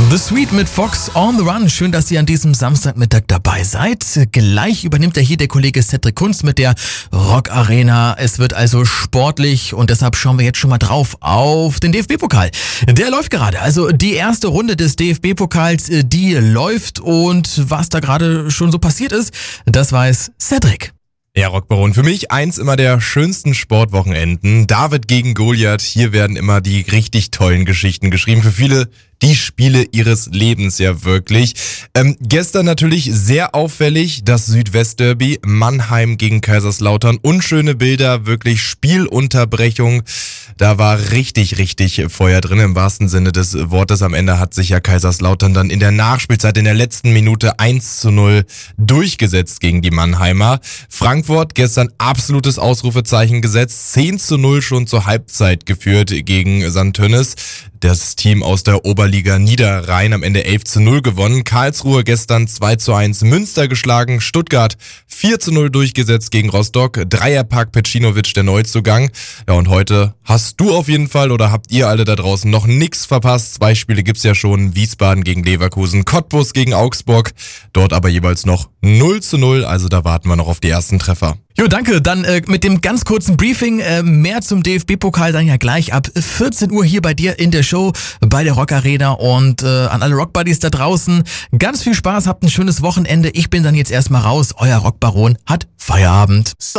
The Sweet mit Fox on the Run. Schön, dass ihr an diesem Samstagmittag dabei seid. Gleich übernimmt ja hier der Kollege Cedric Kunz mit der Rock Arena. Es wird also sportlich und deshalb schauen wir jetzt schon mal drauf auf den DFB-Pokal. Der läuft gerade. Also die erste Runde des DFB-Pokals, die läuft und was da gerade schon so passiert ist, das weiß Cedric. Ja, Rockbaron, für mich eins immer der schönsten Sportwochenenden. David gegen Goliath, hier werden immer die richtig tollen Geschichten geschrieben. Für viele die Spiele ihres Lebens ja wirklich. Gestern natürlich sehr auffällig das Südwestderby, Mannheim gegen Kaiserslautern. Unschöne Bilder, wirklich Spielunterbrechung. Da war richtig Feuer drin im wahrsten Sinne des Wortes. Am Ende hat sich ja Kaiserslautern dann in der Nachspielzeit in der letzten Minute 1:0 durchgesetzt gegen die Mannheimer. Frankfurt gestern absolutes Ausrufezeichen gesetzt. 10:0 schon zur Halbzeit geführt gegen St. Tönnes. Das Team aus der Oberliga Niederrhein am Ende 11:0 gewonnen. Karlsruhe gestern 2:1 Münster geschlagen. Stuttgart 4:0 durchgesetzt gegen Rostock. Dreierpack Pecinovic der Neuzugang. Ja, und heute hast du auf jeden Fall oder habt ihr alle da draußen noch nichts verpasst. 2 Spiele gibt's ja schon. Wiesbaden gegen Leverkusen, Cottbus gegen Augsburg. Dort aber jeweils noch 0:0. Also da warten wir noch auf die ersten Treffer. Jo, danke. Dann mit dem ganz kurzen Briefing mehr zum DFB-Pokal dann ja gleich ab 14 Uhr hier bei dir in der Show bei der Rock Arena und an alle Rockbuddies da draußen. Ganz viel Spaß, habt ein schönes Wochenende. Ich bin dann jetzt erstmal raus. Euer Rockbaron hat Feierabend.